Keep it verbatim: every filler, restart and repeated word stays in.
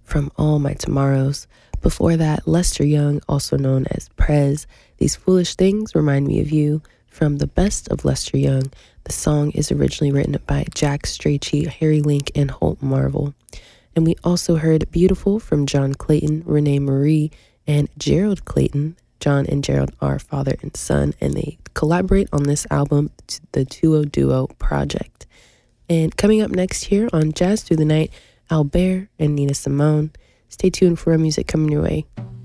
from All My Tomorrows. Before that, Lester Young, also known as Prez. These Foolish Things Remind Me of You from The Best of Lester Young. The song is originally written by Jack Strachey, Harry Link, and Holt Marvel. And we also heard Beautiful from John Clayton, Renee Marie, and Gerald Clayton. John and Gerald are father and son, and they collaborate on this album, the Duo Duo Project. And coming up next here on Jazz Through the Night, Albert and Nina Simone. Stay tuned for our music coming your way.